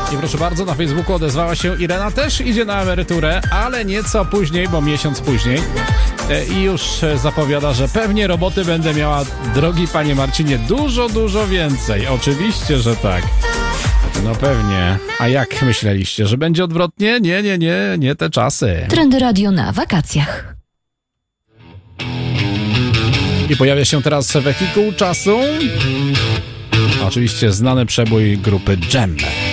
I proszę bardzo, na Facebooku odezwała się Irena, też idzie na emeryturę, ale nieco później, bo miesiąc później. I już zapowiada, że pewnie roboty będę miała, drogi panie Marcinie, dużo więcej. Oczywiście, że tak. No pewnie. A jak myśleliście, że będzie odwrotnie? Nie te czasy. Trendy Radio na wakacjach. I pojawia się teraz wehikuł czasu. Oczywiście znany przebój grupy Dżem.